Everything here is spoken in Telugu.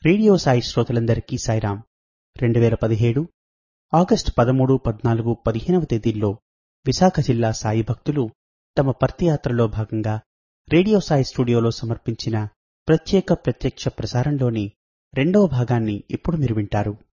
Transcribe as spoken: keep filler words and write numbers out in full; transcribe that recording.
రేడియో సాయి శ్రోతలందరికీ సాయిరాం. రెండు వేల పదిహేడు ఆగస్టు పదమూడు పద్నాలుగు పదిహేనవ తేదీల్లో విశాఖ జిల్లా సాయి భక్తులు తమ పర్తియాత్రలో భాగంగా రేడియో సాయి స్టూడియోలో సమర్పించిన ప్రత్యేక ప్రత్యక్ష ప్రసారంలోని రెండవ భాగాన్ని ఇప్పుడు మీరు వింటారు.